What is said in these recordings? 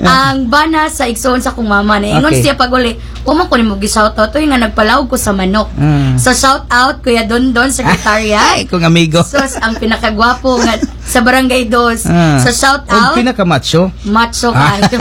ang bana sa igsoon sa kong mama na ingon siya pag uli mo ko nimo gi-shout out nga nagpalawog ko sa manok. So shout out Kuya Dondon Secretariat. Ay, kung amigo. So ang pinakagwapo nga sa Barangay Dos. So shout out. Pinaka-macho. Macho kayo.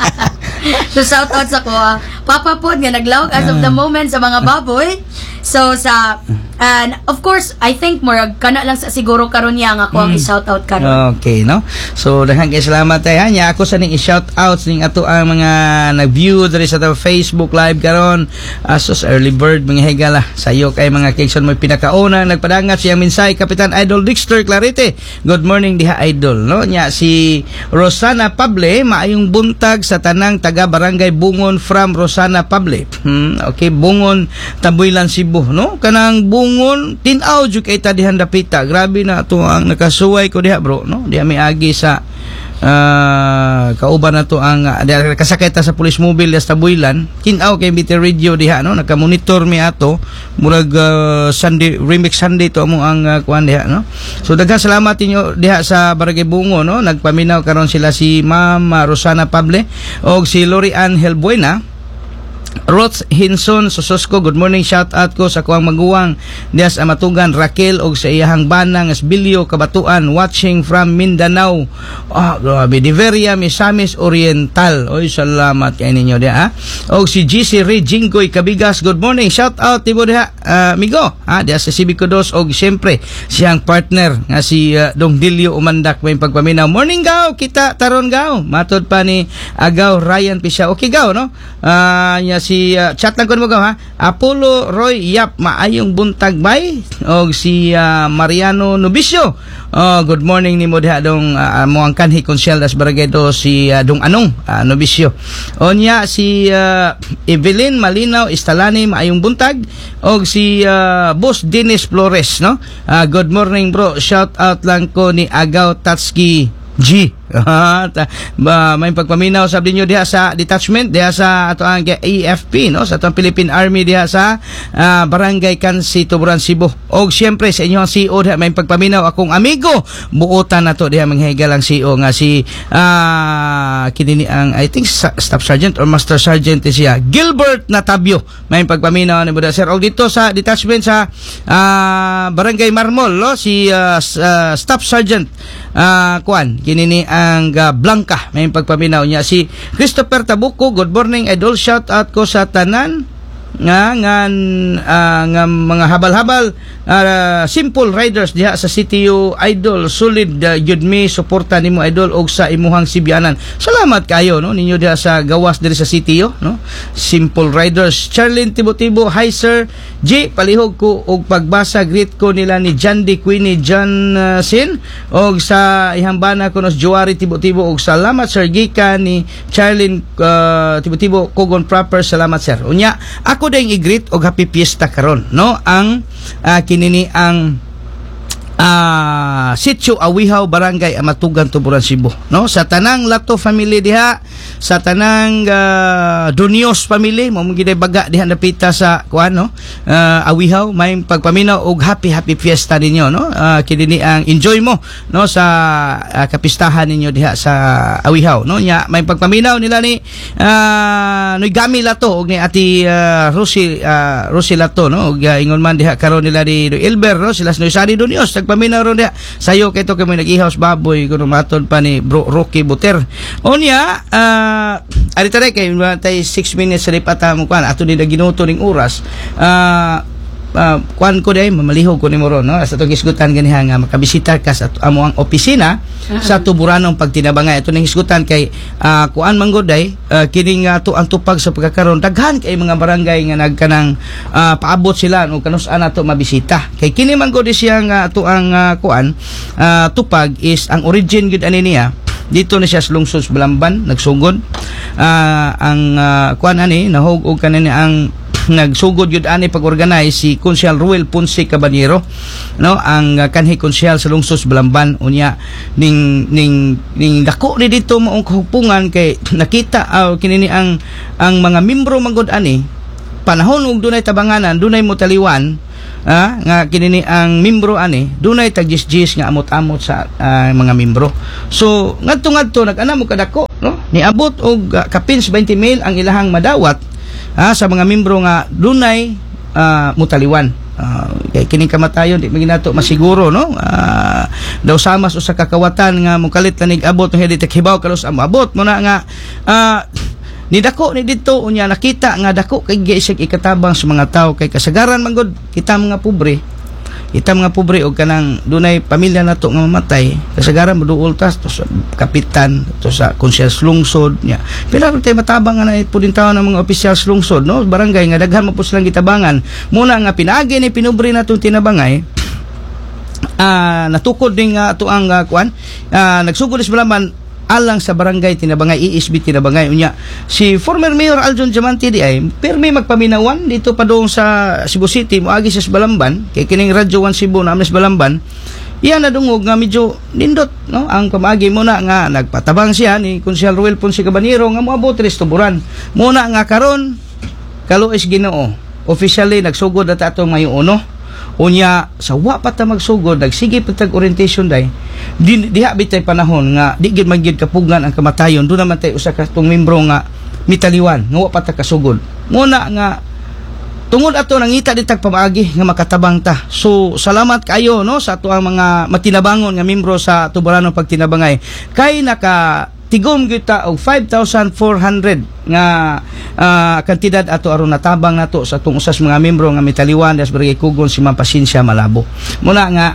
So shout out sa ko Papa Pod nga naglawag as of the moment sa mga baboy. So sa and of course I think more kana lang sa siguro karon niya nga ako ang i-shout out karon. Okay, no? So daghang kay salamat tayo nya ako sa ning i-shout out ning ato ang mga nag-view diri sa Facebook live karon. Asos early bird mga higala sayo kay mga Kingson mo pinakauna nagpadangat siyang minsay Kapitan Idol Dexter Clarite. Good morning diha Idol, no? Nya si Rosana Pable maayong buntag sa tanang taga Barangay Bungon from Rosana Pable. Okay, Bungon Tabuilan Cebu, no? Kanang Bungon tin-aw jud kay ta dihan dapita. Grabe na to ang nakasuway ko diha bro, no? Diha may agi sa kauban na to ang kasakay ta sa police mobile sa Tabuilan. Tin-aw kay BT Radio diha, no? Naka-monitor mi ato murag Sunday remix Sunday to amo ang kuan diha, no? So daghang salamat ninyo diha sa Barangay Bungon, no? Nagpaminaw karon sila si Ma'am Rosana Pable og si Lori Ann Helbuena. Roth Hinson Sososko, good morning, shout out ko sa kuang maguwang dias Amatugan Raquel og sa iyahang bana nga Bilyo Kabatuan watching from Mindanao. Grabe Diveria Misamis Oriental. Oy salamat kay ninyo diha. Og si GC Ray Jinggoy Kabigas, good morning, shout out tibo diha amigo diha sa Civico 2 og syempre siyang partner nga si Dong Dilio Umandak may pagpaminaw. Morning gaw kita taron gaw matod pa ni Agaw Ryan Pisha. Okay gaw, no? Nya si chat lang ko mo ha. Apollo Roy Yap maayong buntag bay og si Mariano Novicio. Good morning ni mo diha dong mo ang kanhi konsyel das Barangay do si Dong Anong Novicio. Onya si Evelyn Malinaw Istalani maayong buntag og si Boss Dennis Flores, no? Good morning bro. Shout out lang ko ni Agaw Tatski G. May pagpaminaw sabi niyo diha sa detachment diha sa ato ang AFP, no? Sa atong Philippine Army diha sa Barangay Kansi Tuburan Cebu. Og syempre sa inyo ang CEO diha may pagpaminaw akong amigo buotan nato diha manghigal ang CEO nga si kinini ang I think Staff Sergeant or Master Sergeant siya Gilbert Natabio. May pagpaminaw ni Buda sir. Og dito sa detachment sa Barangay Marmol, no? Si Staff Sergeant kuan kinini ang Blanca may pagpaminaw niya si Christopher Tabuco. Good morning idol, shout out ko sa tanan nga mga habal-habal simple riders diha sa CTU idol. Solid yud mi suporta nimo idol og sa imuhang Sibianan. Salamat kayo, no, ninyo diha sa gawas diri sa CTU, no? Simple riders. Charlene Tibo-Tibo, hi sir G, palihog ko og pagbasa greet ko nila ni Jandy Queenie Johnson og sa ihambana ko nos Juari Tibo-Tibo og salamat sir Gika ni Charlene Tibo-Tibo Kogon proper. Salamat sir. Unya ako dayong i-greet og happy fiesta karon, no? Ang kinini ang Sitio Awihaw Barangay Amatugan Tuburan Cebu, no? Sa tanang Lato family diha, sa tanang Dunios family mo giday baga diha napita sa kuan, no? Awihaw may pagpaminaw og happy fiesta ninyo, no? Kinini ang enjoy mo, no, sa kapistahan ninyo diha sa Awihaw, no? Nya may pagpaminaw nila ni Noygami Lato og ni Ati Rosie Lato, no? Og ingon man diha karon nila ni Elber, no? Sila Noysari Dunios paminaw ron diha sayo kay to kay may nag-ihaws baboy kuno maton pa ni Bro Rocky Buter. Onya ari tare kay tay 6 minutes sa lipata mo kan ato ni ginuto ning oras kuan ko day mamalihog ko ni mo ron, no? Sa to gisgutan ganiha nga makabisita ka sa amo ang opisina sa Tuburanong pagtinabangay. Ito ning hisgutan kay kuan manggod day kini nga to ang tupag sa pagkakaron daghan kay mga barangay nga nagkanang paabot sila no kanus-an nato mabisita. Kay kini manggod siya nga ato ang kuan tupag is ang origin gid ani niya dito na siya sa lungsod Balamban nagsugod ang kuan ani nahug og kanini ang nagsugod yun ani pag-organize si Konsyal Ruel Ponce Caballero, no? Ang kanhi konsyal sa lungsod Balamban. Unya ning dako ni dito maong kahupungan kay nakita kinini ang mga membro manggod ani panahon ug dunay tabanganan dunay motaliwan nga kinini ang membro ani dunay tagjis-jis nga amot-amot sa mga membro. So ngadto nag-ana mo kadako, no? niabot og kapins 20 mil ang ilahang madawat sa mga membro nga dunay mutaliwan. Kay kining kamatayon di maginato masiguro, no? Daw samas usa ka kawatan nga mukalit lanig abot ng hedi hibaw kalos abot mo na nga ni dako ni dito unya nakita nga dako kay giisig ikatabang sa mga tao kay kasagaran man gud kita mga pobre og kanang dunay pamilya nato nga mamatay kasagaran moduol tas to sa kapitan to sa konsyel lungsod nya pila tay matabang nga na pudin tawo ng mga opisyal lungsod, no, barangay nga daghan mo po silang gitabangan muna nga pinaagi ni pinubre natong tinabangay. Natukod din nga ato ang kuan nagsugod is balaman alang sa barangay tinabangay ESB tinabangay unya si former Mayor Aljon Diamante di ay permi magpaminawan dito pa doon sa Cebu City moagi sa Balamban kay kining Radyo 1 Cebu na sa Balamban iya na dungog nga medyo nindot, no, ang pamaagi mo na nga nagpatabang siya ni Konsyel Ruel Ponce Cabanero nga moabot res tuburan muna nga karon kaluis Ginoo officially nagsugod at atong mayo uno unya sa wa pa ta magsugod nagsige patag orientation day diha bitay panahon nga di gid magid kapugan ang kamatayon do naman tay usa ka tong membro nga mitaliwan nga wa pa ta kasugod muna nga tungod ato nangita ditag pamaagi nga makatabang ta. So salamat kayo, no, sa ato ang mga matinabangon nga membro sa Tuburanong Pagtinabangay kay naka tigom kita og 5,400 nga kantidad ato aron natabang nato sa atong usas mga membro nga mitaliwan das barangay Kugon si Ma'am Pasensya Malabo. Muna nga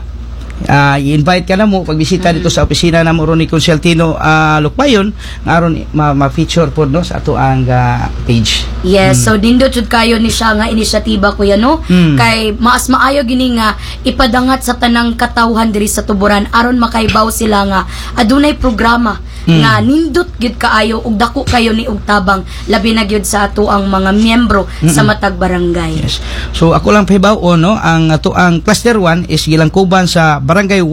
i-invite ka na mo pagbisita dito sa opisina na mo ron ni Conseltino Lukbayon nga aron ma-feature pod, no, sa ato ang page. Yes, so dindot jud kayo ni siya nga inisyatiba kuya, no, kay maas maayo gini nga ipadangat sa tanang katawhan diri sa Tuburan aron makaibaw sila nga adunay programa nga nindot gid kaayo ug dako kayo ni og tabang labi na gyud sa ato ang mga miyembro sa matag barangay. Yes. So ako lang pahibaw, no, ang ato ang cluster 1 is gilangkuban sa barangay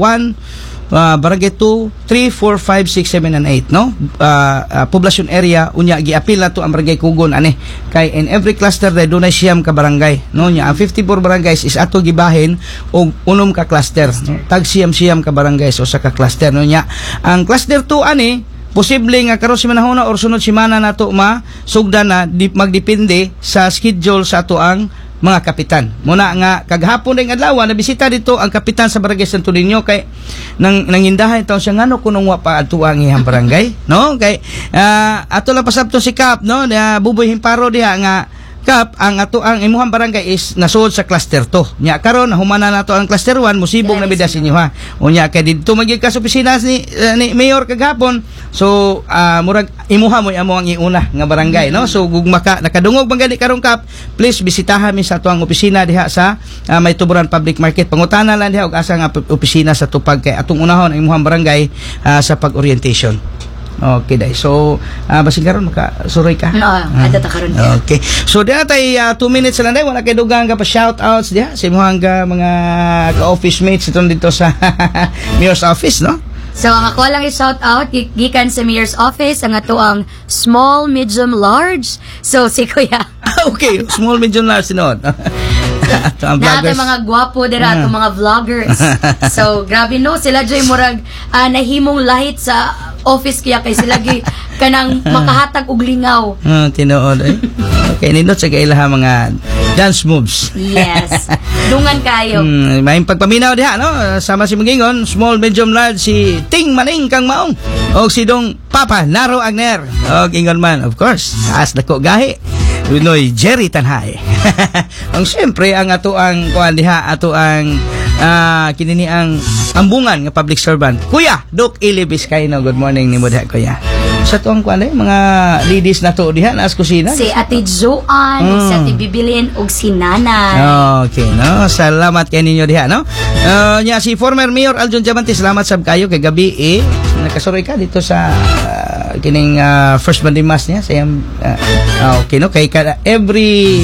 1, barangay 2, 3, 4, 5, 6, 7 and 8, no, population area unya giapil nato ang barangay Kugon ani kay in every cluster day dunay siyam ka barangay, no, nya ang 54 barangays is ato gibahin og unom ka cluster, no? Tag siyam ka barangays o sa ka cluster, no, nya ang cluster 2 ani posible nga karon si manahona or sunod semana nato masugdan na magdepende sa schedule sa ato ang mga kapitan. Muna nga kaghapon ning adlaw na bisita dito ang kapitan sa barangay Santo Niño kay nangindahan taon siya ngano kuno wa pa adto ang iyang barangay, no, kay ato lang pasabto si Kap, no, Buboy Himparo diha nga Kap ang ato ang imuhang barangay is nasuod sa cluster 2 nya karon humana nato ang cluster 1 musibong na bidas inyo ha unya kay dito magig ka sa opisina ni mayor kaghapon so murag imuha mo amo ang iuna nga barangay, no, so gugma ka nakadungog bang gani karon Kap please bisitahan mi sa ato ang opisina diha sa may Tuburan Public Market pangutana lang diha og asa nga opisina sa tupag kay atong unahon ang imuhang barangay sa pag-orientation. Okay, dai. So, basig karon makasuroy ka? Ada ta karon. Okay. So, diha tay 2 minutes lang dai wala kay dugang ka pa shout outs diha sa imong mga ka-office mates itong dito sa mayor's office, no? So, ang ako lang i-shout out, gikan sa Mayor's Office, ang ato ang small, medium, large. So, si Kuya. Okay, small, medium, large, sinod. Naatay mga gwapo dira, atong mga vloggers. So, grabe, no? Sila dyan murag nahimong lahit sa office kaya kay sila kanang makahatag og lingaw. Tinuod eh. Okay, nindot sa kailaha mga dance moves. Yes. Dungan kayo. May pagpaminaw diha, no? Sama si Magingon, small, medium, large, si Ting Maning Kang Maong. O si Dong Papa Naro Agner. O Ingon man, of course. As dako gahi. Unoy Jerry Tanhay. Ang siyempre ang ato ang kuan diha, ato ang kinini ang ambungan nga public servant. Kuya Doc Ili Vizcaino, good morning ni mo diha, kuya. Sa tuang kuan mga ladies na to diha nas kusina. Si Ate Joan, si Ate Bibilin ug si Nanay. Okay, no. Salamat kay ninyo diha, no. Nya si former Mayor Aljon Diamante, salamat sab kayo kay gabi nakasuroy ka dito sa kining first bandimas niya sa okay, no, kay every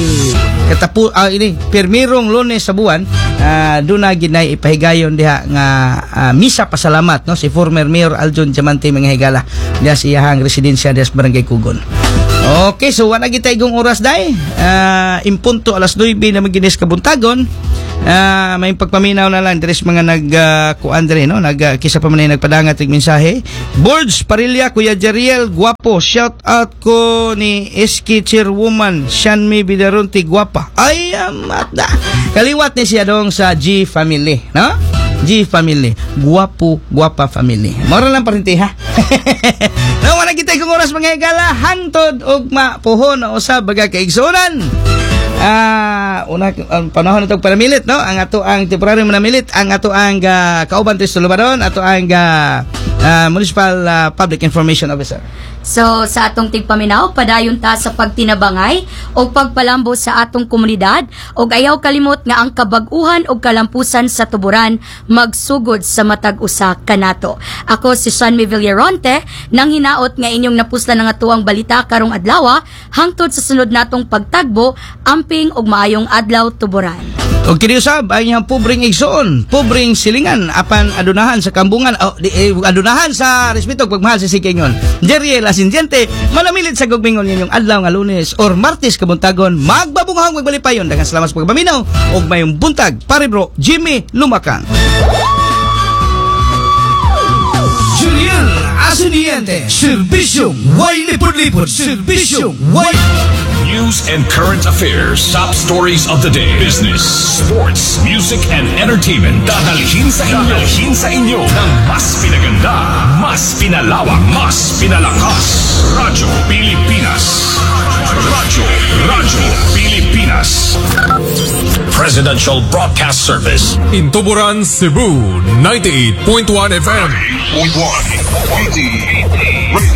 ini pirmirong Lunes sa buwan duna ginay ipahigayon diha nga misa pasalamat, no, si former Mayor Aljon Diamante mga higala diha sa iyahang residensya diha sa barangay Kugon. Okay, so wala gitay gong oras day impunto alas 9 na maginis kabuntagon may pagpaminaw na lang deres mga kuan dire no, kisa pa man ay nagpadangat og mensahe. Boards Parilla, Kuya Jeriel, guwapo. Shout out ko ni SK Chairwoman Shanmi Bidaronti, guwapa. Ay amata. Kaliwat ni siya dong sa G family, no? G family, guwapo, guwapa family. Mora lang parinti ha. No, wala kita kung oras mga higala, hangtod og mapuhon na usab baga kaigsunan. Panahon na itong panamilit, no? Ang ato ang temporary manamilit, ang ato ang kauban tres Tulubaron, ato ang Municipal Public Information Officer. So, sa atong tigpaminaw, padayon ta sa pagtinabangay o pagpalambo sa atong komunidad o ayaw kalimot nga ang kabag-uhan o kalampusan sa tuburan magsugod sa matag usa kanato. Ako si Shanmi Villaronte, nang hinaot nga inyong napuslan nga tuwang balita karong adlaw hangtod sa sunod natong pagtagbo, amping og maayong adlaw tuburan. Og kini usab ang iyang pobreng igsoon, pobreng silingan apan adunahan sa kambungan, adunahan sa respeto pagmahal sa sikingon. Jeriel Asindiente, manamilit sa gugmingon ninyong adlaw nga Lunes or Martes kabuntagon, magbabungahang magbalipayon. Daghang salamat sa pagpaminaw og mayong buntag. Pare bro, Jimmy Lumakang. Jeriel Asindiente, serbisyong way lipod-lipod, serbisyong way. News and current affairs, top stories of the day, business, sports, music, and entertainment. Dadalhin sa inyo ng mas pinaganda, mas pinalawak, mas pinalakas. Radyo Pilipinas. Radyo Pilipinas. Presidential Broadcast Service. In Tuburan, Cebu, 98.1 FM. 98.1.